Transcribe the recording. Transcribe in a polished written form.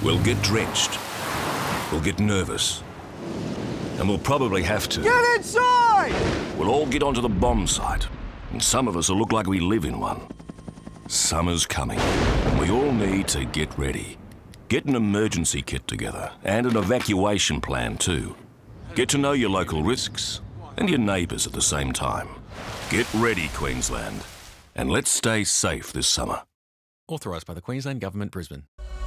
We'll get drenched. We'll get nervous. And we'll probably have to... Get inside! We'll all get onto the bomb site. And some of us will look like we live in one. Summer's coming, and we all need to get ready. Get an emergency kit together, and an evacuation plan too. Get to know your local risks, and your neighbours at the same time. Get ready, Queensland, and let's stay safe this summer. Authorised by the Queensland Government, Brisbane.